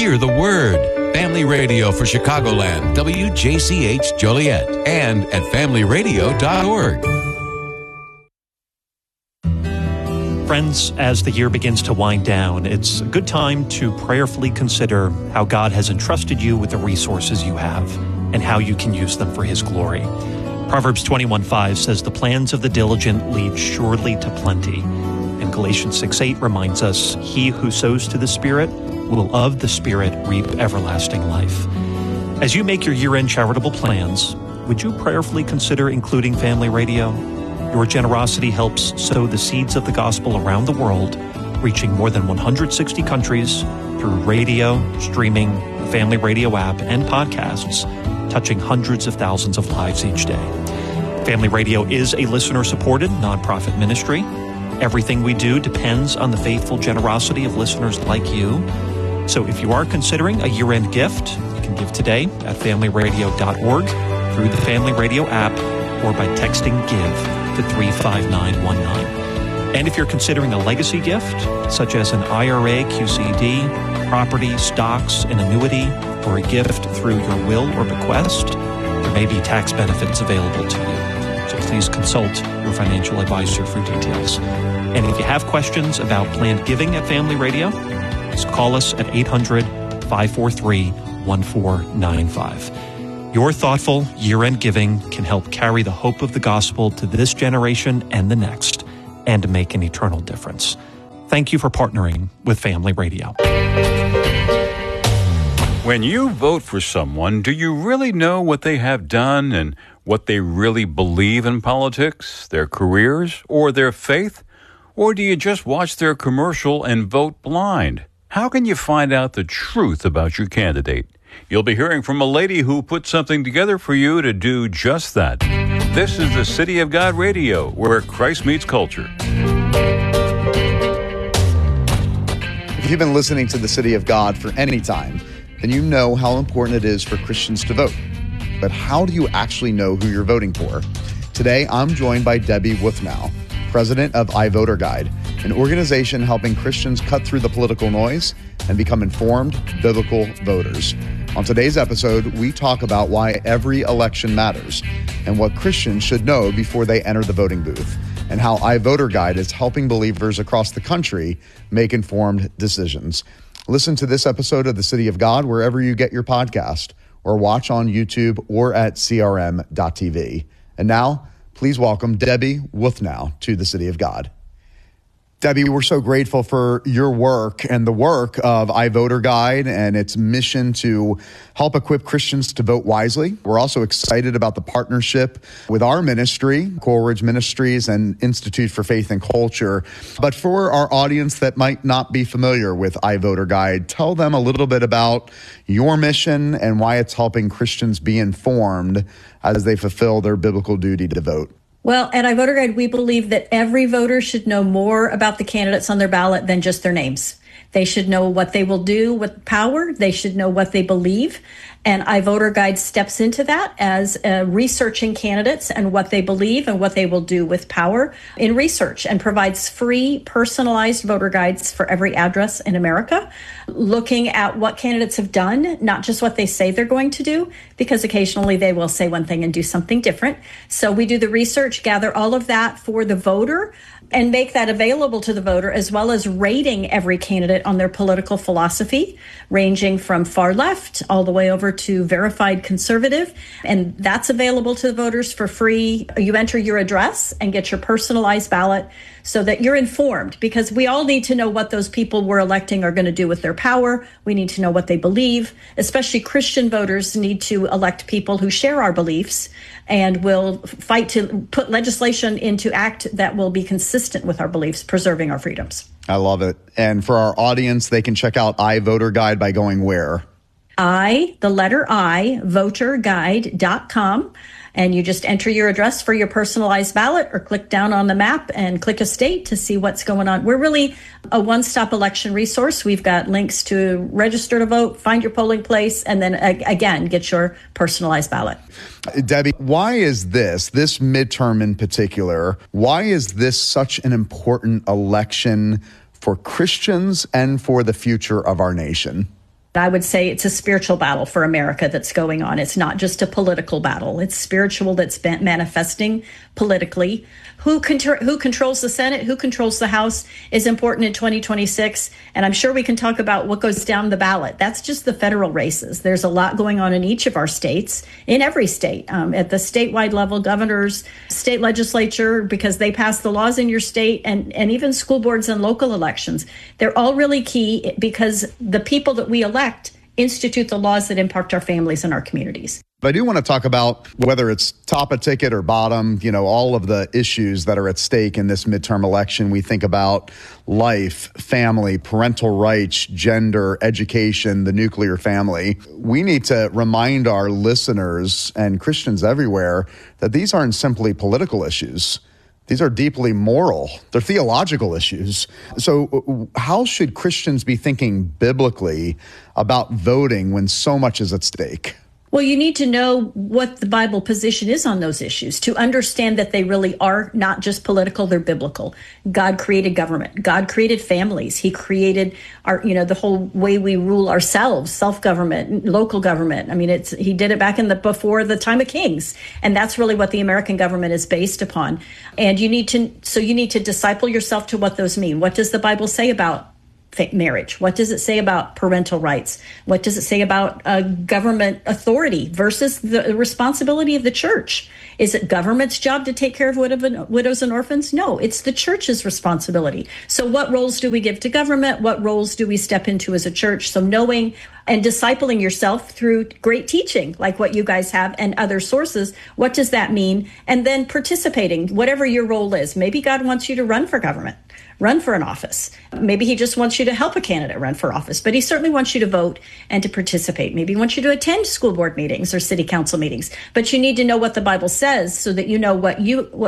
Hear the Word. Family Radio for Chicagoland, WJCH Joliet, and at familyradio.org. Friends, as the year begins to wind down, it's a good time to prayerfully consider how God has entrusted you with the resources you have and how you can use them for His glory. Proverbs 21:5 says, "The plans of the diligent lead surely to plenty." And Galatians 6:8 reminds us, "He who sows to the Spirit will of the Spirit reap everlasting life." As you make your year-end charitable plans, would you prayerfully consider including Family Radio? Your generosity helps sow the seeds of the gospel around the world, reaching more than 160 countries through radio, streaming, the Family Radio app, and podcasts, touching hundreds of thousands of lives each day. Family Radio is a listener-supported nonprofit ministry. Everything we do depends on the faithful generosity of listeners like you. So if you are considering a year-end gift, you can give today at familyradio.org, through the Family Radio app, or by texting GIVE to 35919. And if you're considering a legacy gift, such as an IRA, QCD, property, stocks, an annuity, or a gift through your will or bequest, there may be tax benefits available to you. So please consult your financial advisor for details. And if you have questions about planned giving at Family Radio, please call us at 800-543-1495. Your thoughtful year-end giving can help carry the hope of the gospel to this generation and the next, and make an eternal difference. Thank you for partnering with Family Radio. When you vote for someone, do you really know what they have done and what they really believe in politics, their careers, or their faith? Or do you just watch their commercial and vote blind? How can you find out the truth about your candidate? You'll be hearing from a lady who put something together for you to do just that. This is the City of God Radio, where Christ meets culture. If you've been listening to the City of God for any time, then you know how important it is for Christians to vote. But how do you actually know who you're voting for? Today, I'm joined by Debbie Wuthnow, president of iVoter Guide, an organization helping Christians cut through the political noise and become informed, biblical voters. On today's episode, we talk about why every election matters and what Christians should know before they enter the voting booth, and how iVoter Guide is helping believers across the country make informed decisions. Listen to this episode of The City of God wherever you get your podcast, or watch on YouTube or at crm.tv. And now, please welcome Debbie Wuthnow to the City of God. Debbie, we're so grateful for your work and the work of iVoter Guide and its mission to help equip Christians to vote wisely. We're also excited about the partnership with our ministry, Coleridge Ministries and Institute for Faith and Culture. But for our audience that might not be familiar with iVoter Guide, tell them a little bit about your mission and why it's helping Christians be informed as they fulfill their biblical duty to vote. Well, at iVoter Guide, we believe that every voter should know more about the candidates on their ballot than just their names. They should know what they will do with power. They should know what they believe. And iVoter Guide steps into that as researching candidates and what they believe and what they will do with power in research, and provides free personalized voter guides for every address in America, looking at what candidates have done, not just what they say they're going to do, because occasionally they will say one thing and do something different. So we do the research, gather all of that for the voter, and make that available to the voter, as well as rating every candidate on their political philosophy, ranging from far left all the way over to verified conservative. And that's available to the voters for free. You enter your address and get your personalized ballot so that you're informed, because we all need to know what those people we're electing are going to do with their power. We need to know what they believe. Especially Christian voters need to elect people who share our beliefs and will fight to put legislation into act that will be consistent with our beliefs, preserving our freedoms. I love it. And for our audience, they can check out iVoter Guide by going where? voterguide.com. And you just enter your address for your personalized ballot, or click down on the map and click a state to see what's going on. We're really a one-stop election resource. We've got links to register to vote, find your polling place, and then again, get your personalized ballot. Debbie, why is this midterm in particular, why is this such an important election for Christians and for the future of our nation? I would say it's a spiritual battle for America that's going on. It's not just a political battle. It's spiritual that's been manifesting politically. Who controls the Senate, who controls the House is important in 2026. And I'm sure we can talk about what goes down the ballot. That's just the federal races. There's a lot going on in each of our states, in every state, at the statewide level, governors, state legislature, because they pass the laws in your state, and even school boards and local elections. They're all really key because the people that we elect institute the laws that impact our families and our communities. But I do want to talk about whether it's top of ticket or bottom, all of the issues that are at stake in this midterm election. We think about life, family, parental rights, gender, education, the nuclear family. We need to remind our listeners and Christians everywhere that these aren't simply political issues. These are deeply moral. They're theological issues. So how should Christians be thinking biblically about voting when so much is at stake? Well, you need to know what the Bible position is on those issues to understand that they really are not just political, they're biblical. God created government. God created families. He created the whole way we rule ourselves, self-government, local government. I mean, he did it back before the time of kings. And that's really what the American government is based upon. And you need to disciple yourself to what those mean. What does the Bible say about marriage? What does it say about parental rights? What does it say about government authority versus the responsibility of the church? Is it government's job to take care of widows and orphans? No, it's the church's responsibility. So what roles do we give to government? What roles do we step into as a church? So knowing and discipling yourself through great teaching, like what you guys have and other sources, what does that mean? And then participating, whatever your role is. Maybe God wants you to run for government, run for an office. Maybe he just wants you to help a candidate run for office, but he certainly wants you to vote and to participate. Maybe he wants you to attend school board meetings or city council meetings, but you need to know what the Bible says so that you know what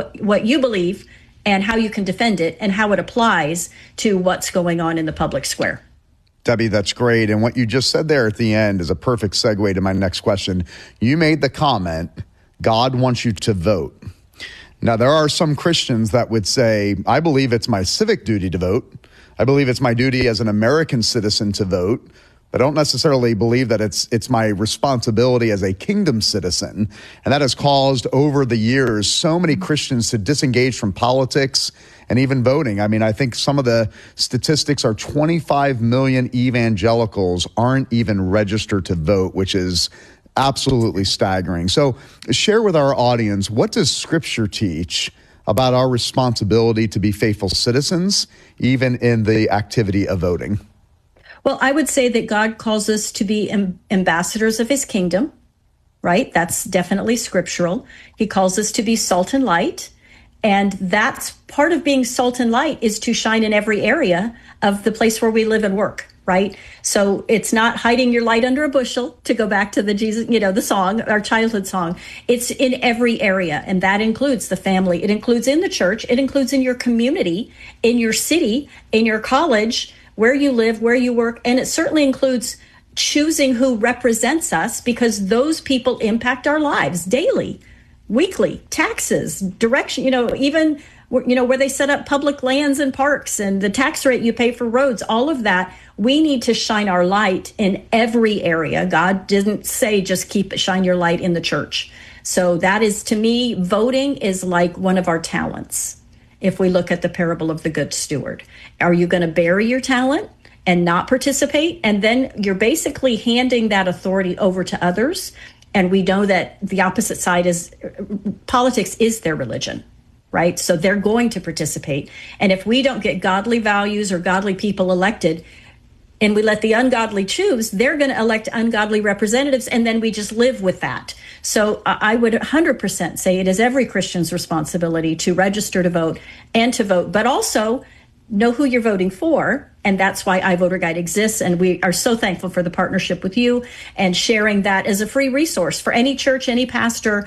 you believe and how you can defend it and how it applies to what's going on in the public square. Debbie, that's great. And what you just said there at the end is a perfect segue to my next question. You made the comment, God wants you to vote. Now, there are some Christians that would say, I believe it's my civic duty to vote. I believe it's my duty as an American citizen to vote. I don't necessarily believe that it's my responsibility as a kingdom citizen. And that has caused over the years so many Christians to disengage from politics and even voting. I mean, I think some of the statistics are 25 million evangelicals aren't even registered to vote, which is absolutely staggering. So share with our audience, what does Scripture teach about our responsibility to be faithful citizens, even in the activity of voting? Well, I would say that God calls us to be ambassadors of his kingdom, right? That's definitely scriptural. He calls us to be salt and light. And that's part of being salt and light, is to shine in every area of the place where we live and work, right? So it's not hiding your light under a bushel, to go back to the Jesus, the song, our childhood song. It's in every area. And that includes the family. It includes in the church. It includes in your community, in your city, in your college, where you live, where you work. And it certainly includes choosing who represents us, because those people impact our lives daily, weekly, taxes, direction, even, where they set up public lands and parks and the tax rate you pay for roads, all of that. We need to shine our light in every area. God didn't say just shine your light in the church. So that is, to me, voting is like one of our talents. If we look at the parable of the good steward, are you going to bury your talent and not participate? And then you're basically handing that authority over to others. And we know that the opposite side is politics is their religion, right? So they're going to participate. And if we don't get godly values or godly people elected, and we let the ungodly choose, they're going to elect ungodly representatives, and then we just live with that. So I would 100% say it is every Christian's responsibility to register to vote and to vote, but also know who you're voting for. And that's why iVoterGuide exists. And we are so thankful for the partnership with you and sharing that as a free resource for any church, any pastor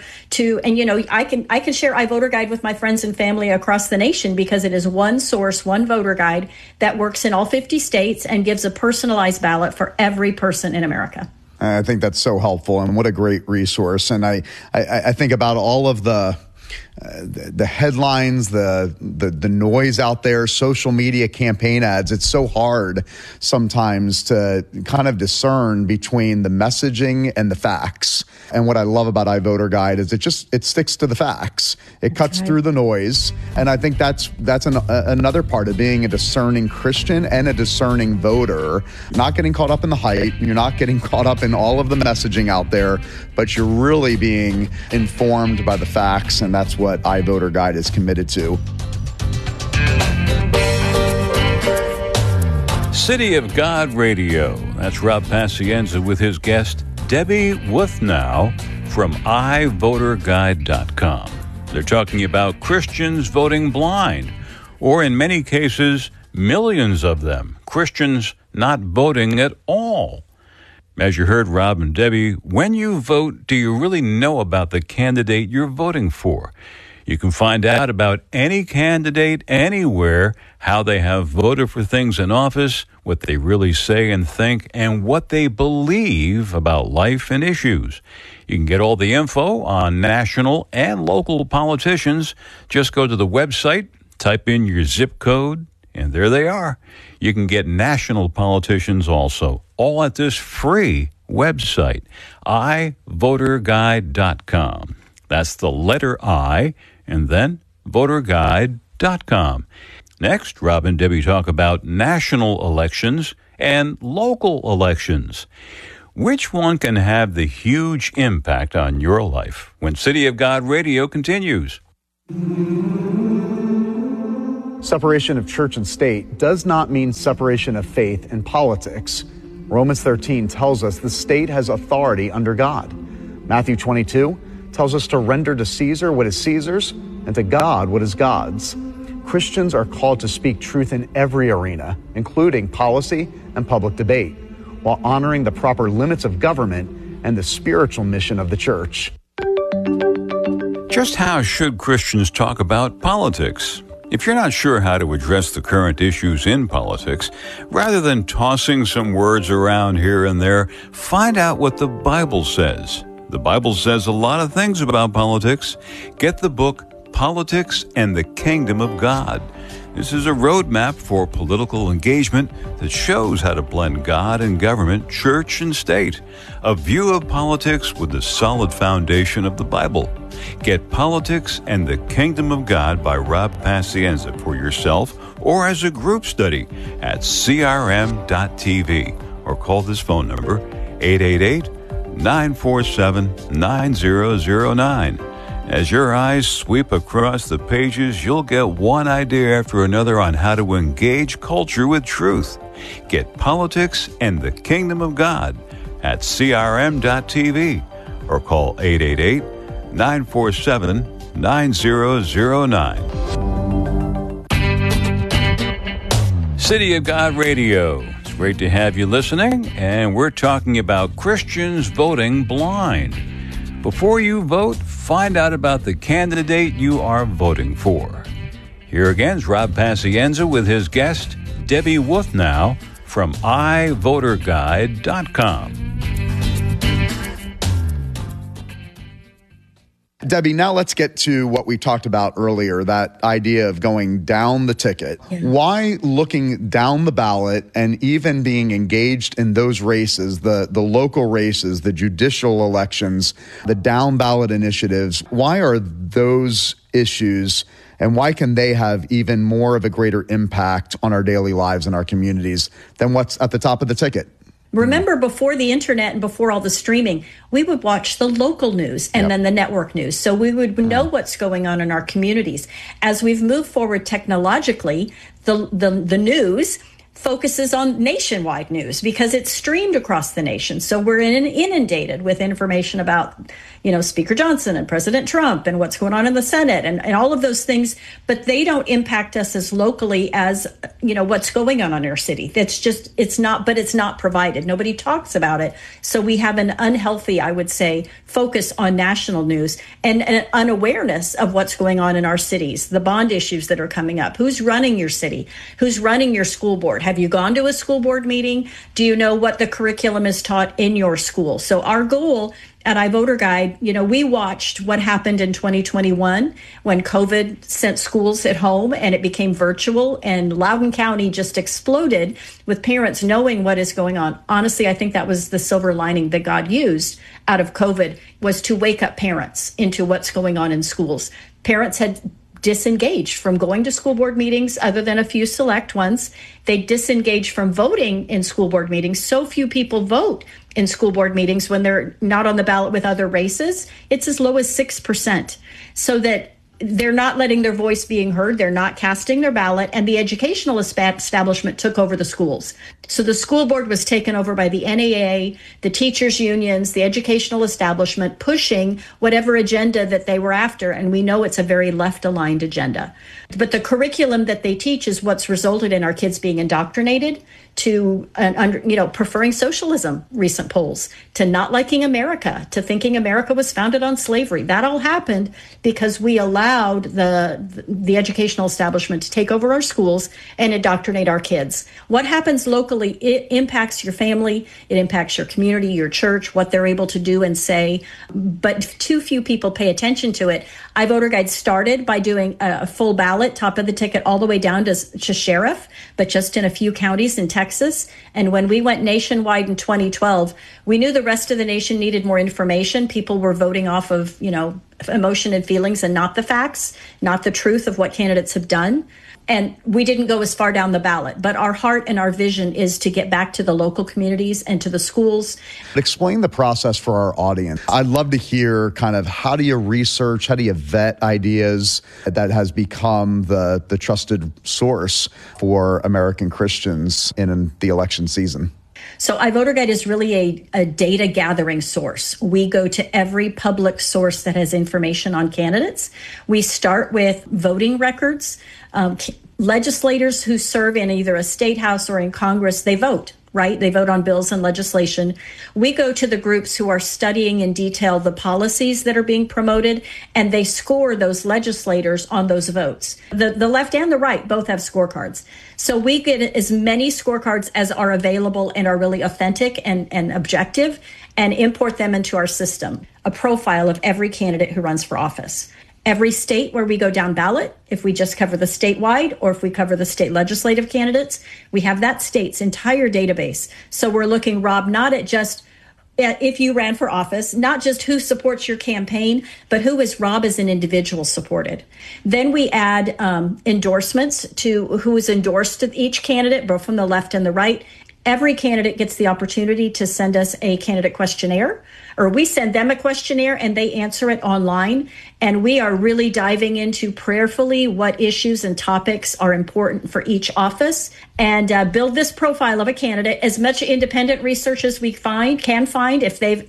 I can share iVoterGuide with my friends and family across the nation, because it is one source, one voter guide that works in all 50 states and gives a personalized ballot for every person in America. I think that's so helpful, and what a great resource. And I think about all of the the headlines, the noise out there, social media campaign ads. It's so hard sometimes to kind of discern between the messaging and the facts. And what I love about iVoter Guide is it sticks to the facts. It cuts through the noise. And I think that's another part of being a discerning Christian and a discerning voter. Not getting caught up in the hype. You're not getting caught up in all of the messaging out there, but you're really being informed by the facts. And that's what iVoter Guide is committed to. City of God Radio. That's Rob Pacienza with his guest, Debbie Wuthnow from iVoterGuide.com. They're talking about Christians voting blind, or in many cases, millions of them, Christians not voting at all. As you heard Rob and Debbie, when you vote, do you really know about the candidate you're voting for? You can find out about any candidate anywhere, how they have voted for things in office, what they really say and think, and what they believe about life and issues. You can get all the info on national and local politicians. Just go to the website, type in your zip code, and there they are. You can get national politicians also, all at this free website, iVoterGuide.com. That's the letter I, and then voterguide.com. Next, Rob and Debbie talk about national elections and local elections. Which one can have the huge impact on your life? When City of God Radio continues. Separation of church and state does not mean separation of faith and politics. Romans 13 tells us the state has authority under God. Matthew 22 tells us to render to Caesar what is Caesar's and to God what is God's. Christians are called to speak truth in every arena, including policy and public debate, while honoring the proper limits of government and the spiritual mission of the church. Just how should Christians talk about politics? If you're not sure how to address the current issues in politics, rather than tossing some words around here and there, find out what the Bible says. The Bible says a lot of things about politics. Get the book, Politics and the Kingdom of God. This is a roadmap for political engagement that shows how to blend God and government, church and state. A view of politics with the solid foundation of the Bible. Get Politics and the Kingdom of God by Rob Pacienza for yourself or as a group study at crm.tv or call this phone number 888-947-9009. As your eyes sweep across the pages, you'll get one idea after another on how to engage culture with truth. Get Politics and the Kingdom of God at crm.tv or call 888-947-9009. City of God Radio. It's great to have you listening, and we're talking about Christians voting blind. Before you vote, find out about the candidate you are voting for. Here again is Rob Pacienza with his guest, Debbie Wuthnow from iVoterGuide.com. Debbie, now let's get to what we talked about earlier, that idea of going down the ticket. Yeah. Why looking down the ballot and even being engaged in those races, the local races, the judicial elections, the down ballot initiatives, why are those issues and why can they have even more of a greater impact on our daily lives and our communities than what's at the top of the ticket? Remember, before the internet and before all the streaming, we would watch the local news and then the network news. So we would know what's going on in our communities. As we've moved forward technologically, the news focuses on nationwide news because it's streamed across the nation. So we're inundated with information about, Speaker Johnson and President Trump and what's going on in the Senate and all of those things. But they don't impact us as locally as, what's going on in our city. It's not provided. Nobody talks about it. So we have an unhealthy, I would say, focus on national news and an unawareness of what's going on in our cities, the bond issues that are coming up. Who's running your city? Who's running your school board? board? Have you gone to a school board meeting? Do you know what the curriculum is taught in your school? So our goal at iVoterGuide, we watched what happened in 2021 when COVID sent schools at home and it became virtual, and Loudoun County just exploded with parents knowing what is going on. Honestly, I think that was the silver lining that God used out of COVID, was to wake up parents into what's going on in schools. Parents had disengaged from going to school board meetings, other than a few select ones. They disengaged from voting in school board meetings. So few people vote in school board meetings when they're not on the ballot with other races. It's as low as 6%. So that they're not letting their voice being heard. They're not casting their ballot. And the educational establishment took over the schools. So the school board was taken over by the NAA, the teachers' unions, the educational establishment, pushing whatever agenda that they were after. And we know it's a very left-aligned agenda. But the curriculum that they teach is what's resulted in our kids being indoctrinated to, preferring socialism, recent polls, to not liking America, to thinking America was founded on slavery. That all happened because we allowed the educational establishment to take over our schools and indoctrinate our kids. What happens locally, it impacts your family, it impacts your community, your church, what they're able to do and say, but too few people pay attention to it. iVoterGuide started by doing a full ballot, top of the ticket, all the way down to sheriff, but just in a few counties in Texas. And when we went nationwide in 2012, we knew the rest of the nation needed more information. People were voting off of, emotion and feelings and not the facts, not the truth of what candidates have done. And we didn't go as far down the ballot, but our heart and our vision is to get back to the local communities and to the schools. Explain the process for our audience. I'd love to hear kind of how do you research, how do you vet ideas that has become the trusted source for American Christians in the election season? So iVoterGuide is really a data gathering source. We go to every public source that has information on candidates. We start with voting records. Legislators who serve in either a state house or in Congress, they vote, right? They vote on bills and legislation. We go to the groups who are studying in detail the policies that are being promoted, and they score those legislators on those votes. The left and the right both have scorecards. So we get as many scorecards as are available and are really authentic and objective, and import them into our system, a profile of every candidate who runs for office. Every state where we go down ballot, if we just cover the statewide or if we cover the state legislative candidates, we have that state's entire database. So we're looking, Rob, not at just if you ran for office, not just who supports your campaign, but who is Rob as an individual supported. Then we add endorsements to who is endorsed each candidate, both from the left and the right. Every candidate gets the opportunity to send us a candidate questionnaire, or we send them a questionnaire and they answer it online. And we are really diving into prayerfully what issues and topics are important for each office, and build this profile of a candidate. As much independent research as we can find. If they've,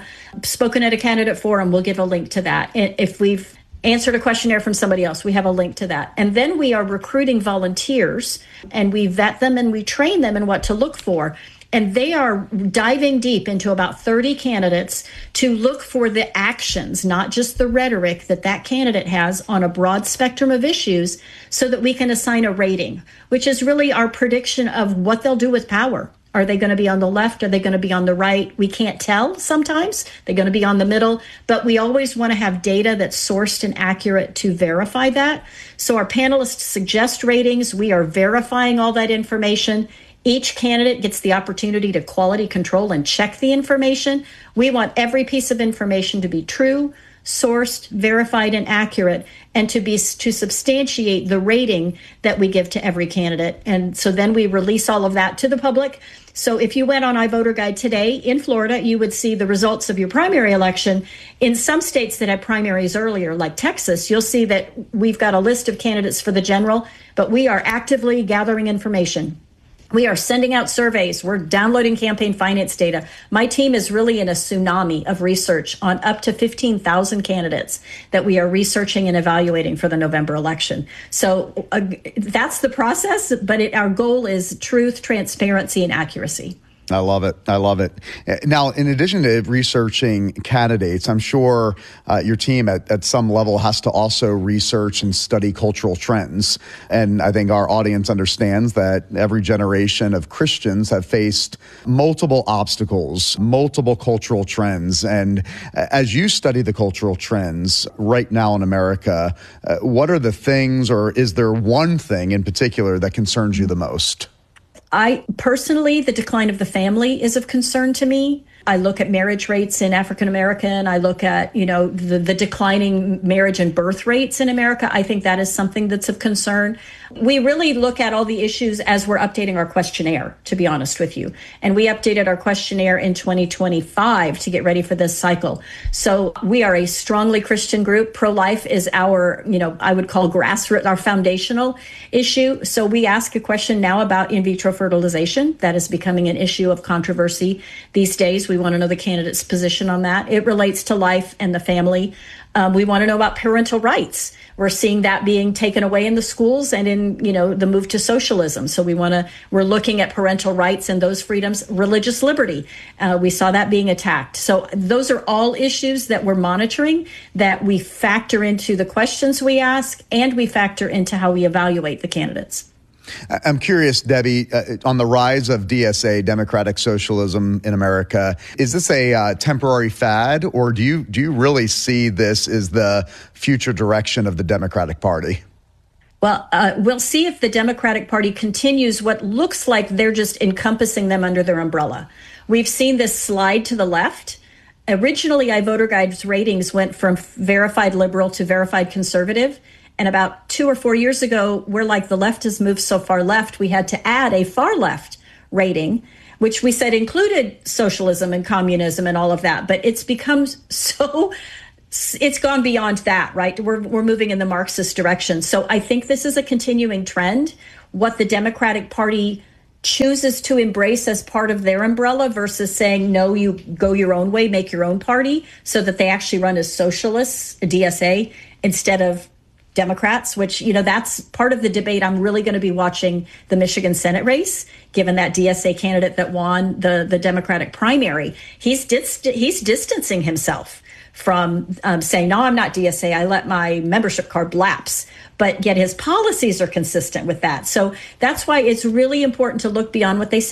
spoken at a candidate forum, we'll give a link to that. If we've answered a questionnaire from somebody else, we have a link to that. And then we are recruiting volunteers, and we vet them and we train them in what to look for. And they are diving deep into about 30 candidates to look for the actions, not just the rhetoric that candidate has on a broad spectrum of issues, so that we can assign a rating, which is really our prediction of what they'll do with power. Are they going to be on the left? Are they going to be on the right? We can't tell sometimes. They're going to be on the middle, but we always want to have data that's sourced and accurate to verify that. So our panelists suggest ratings. We are verifying all that information. Each candidate gets the opportunity to quality control and check the information. We want every piece of information to be true, sourced, verified, and accurate, and to substantiate the rating that we give to every candidate. And so then we release all of that to the public. So if you went on iVoterGuide today in Florida, you would see the results of your primary election. In some states that had primaries earlier, like Texas, you'll see that we've got a list of candidates for the general, but we are actively gathering information. We are sending out surveys. We're downloading campaign finance data. My team is really in a tsunami of research on up to 15,000 candidates that we are researching and evaluating for the November election. So that's the process, but our goal is truth, transparency, and accuracy. I love it. I love it. Now, in addition to researching candidates, I'm sure your team at some level has to also research and study cultural trends. And I think our audience understands that every generation of Christians have faced multiple obstacles, multiple cultural trends. And as you study the cultural trends right now in America, what are the things, or is there one thing in particular that concerns you the most? I personally, the decline of the family is of concern to me. I look at marriage rates in African American. I look at, the declining marriage and birth rates in America. I think that is something that's of concern. We really look at all the issues as we're updating our questionnaire, to be honest with you. And we updated our questionnaire in 2025 to get ready for this cycle. So we are a strongly Christian group. Pro-life is our, I would call grassroots, our foundational issue. So we ask a question now about in vitro fertilization. That is becoming an issue of controversy these days. We want to know the candidate's position on that. It relates to life and the family. We want to know about parental rights. We're seeing that being taken away in the schools and in, the move to socialism. So we're looking at parental rights and those freedoms, religious liberty. We saw that being attacked. So those are all issues that we're monitoring, that we factor into the questions we ask, and we factor into how we evaluate the candidates. I'm curious, Debbie, on the rise of DSA, democratic socialism in America, is this a temporary fad, or do you really see this as the future direction of the Democratic Party? Well, we'll see if the Democratic Party continues what looks like they're just encompassing them under their umbrella. We've seen this slide to the left. Originally, iVoterGuide's ratings went from verified liberal to verified conservative. And about 2 or 4 years ago, we're like, the left has moved so far left, we had to add a far left rating, which we said included socialism and communism and all of that. But it's become it's gone beyond that, right? We're moving in the Marxist direction. So I think this is a continuing trend. What the Democratic Party chooses to embrace as part of their umbrella versus saying, no, you go your own way, make your own party, so that they actually run as socialists, a DSA, instead of Democrats, which, that's part of the debate. I'm really going to be watching the Michigan Senate race, given that DSA candidate that won the Democratic primary. He's distancing himself from saying, no, I'm not DSA. I let my membership card lapse. But yet his policies are consistent with that. So that's why it's really important to look beyond what they say.